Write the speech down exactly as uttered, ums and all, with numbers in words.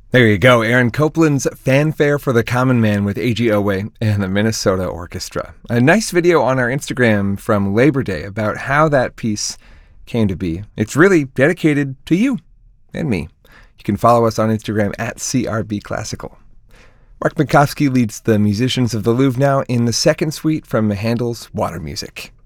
There you go, Aaron Copland's Fanfare for the Common Man with A G Owe and the Minnesota Orchestra. A nice video on our Instagram from Labor Day about how that piece came to be. It's really dedicated to you and me. You can follow us on Instagram at C R B Classical. Mark Minkowski leads the musicians of the Louvre now in the second suite from Handel's Water Music.